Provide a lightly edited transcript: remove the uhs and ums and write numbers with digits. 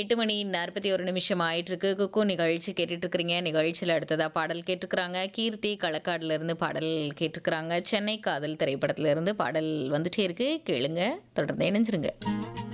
8 மணி 41 நிமிஷம் ஆயிட்டிருக்கு. குக்கு நிகழ்ச்சி கேட்டுட்டு இருக்கிறீங்க. நிகழ்ச்சியில அடுத்ததா பாடல் கேட்டுருக்கிறாங்க. கீர்த்தி களக்காடுல இருந்து பாடல் கேட்டுருக்கிறாங்க. சென்னை காதல் திரைப்படத்துல இருந்து பாடல் வந்துட்டே இருக்கு. கேளுங்க. தொடர்ந்து இணைஞ்சிருங்க.